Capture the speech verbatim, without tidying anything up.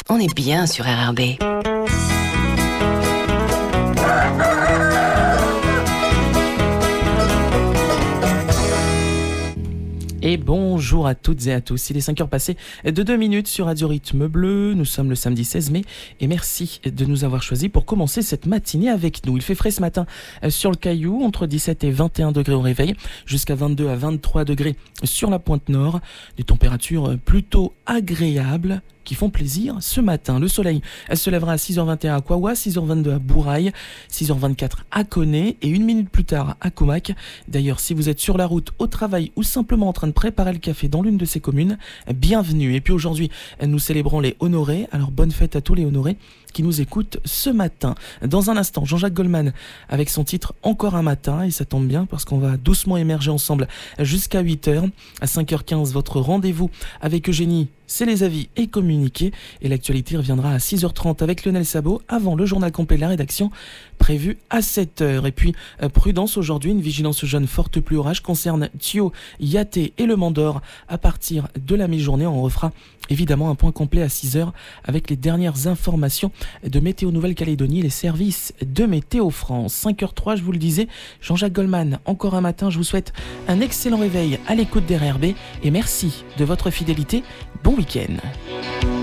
on est bien sur R R B. Et bonjour à toutes et à tous, il est cinq heures passées de deux minutes sur Radio Rythme Bleu, nous sommes le samedi seize mai et merci de nous avoir choisis pour commencer cette matinée avec nous. Il fait frais ce matin sur le Caillou, entre dix-sept et vingt et un degrés au réveil, jusqu'à vingt-deux à vingt-trois degrés sur la pointe nord, des températures plutôt agréables qui font plaisir ce matin. Le soleil elle se lèvera à six heures vingt et un à Kouawa, six heures vingt-deux à Bourail, six heures vingt-quatre à Koné et une minute plus tard à Comac. D'ailleurs, si vous êtes sur la route, au travail ou simplement en train de préparer le café dans l'une de ces communes, bienvenue. Et puis aujourd'hui, nous célébrons les honorés, alors bonne fête à tous les honorés qui nous écoutent ce matin. Dans un instant, Jean-Jacques Goldman avec son titre Encore un matin, et ça tombe bien parce qu'on va doucement émerger ensemble jusqu'à huit heures. À cinq heures quinze, votre rendez-vous avec Eugénie, c'est les avis et communiqués, et l'actualité reviendra à six heures trente avec Lionel Sabot avant le journal complet de la rédaction prévu à sept heures. Et puis euh, prudence aujourd'hui, une vigilance jaune forte pluie orage concerne Thio, Yaté et le Mandor à partir de la mi-journée. On refera évidemment un point complet à six heures avec les dernières informations de Météo Nouvelle-Calédonie et les services de Météo France. cinq heures trois, je vous le disais, Jean-Jacques Goldman, encore un matin, je vous souhaite un excellent réveil à l'écoute d'R R B et merci de votre fidélité. Bon week-end.